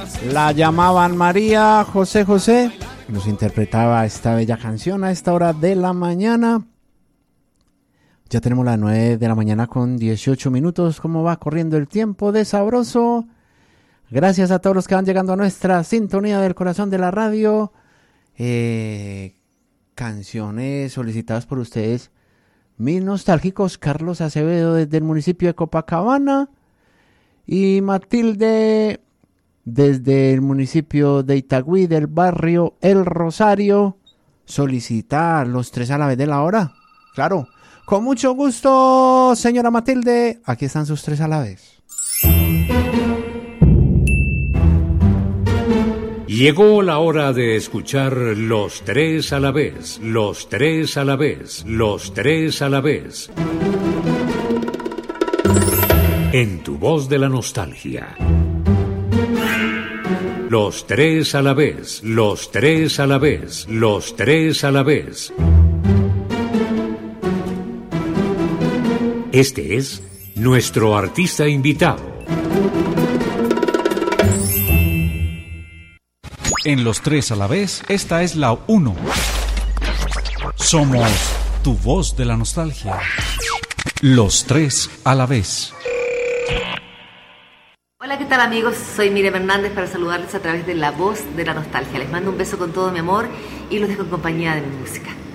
La llamaban María José José. Nos interpretaba esta bella canción a esta hora de la mañana. Ya tenemos las 9 de la mañana con 18 minutos. ¿Cómo va corriendo el tiempo de sabroso? Gracias a todos los que van llegando a nuestra sintonía del corazón de la radio. Canciones solicitadas por ustedes. Mis nostálgicos, Carlos Acevedo desde el municipio de Copacabana. Y Matilde desde el municipio de Itagüí, del barrio El Rosario. Solicita los 3 a la vez de la hora. Claro. Con mucho gusto, señora Matilde. Aquí están sus 3 a la vez. Llegó la hora de escuchar los 3 a la vez, los 3 a la vez, los 3 a la vez. En tu voz de la nostalgia. Los 3 a la vez, los 3 a la vez, los 3 a la vez. Este es nuestro artista invitado. En los 3 a la vez, esta es la 1. Somos tu voz de la nostalgia. Los 3 a la vez. Hola, ¿qué tal amigos? Soy Miriam Hernández para saludarles a través de La Voz de la Nostalgia. Les mando un beso con todo mi amor y los dejo en compañía de mi música.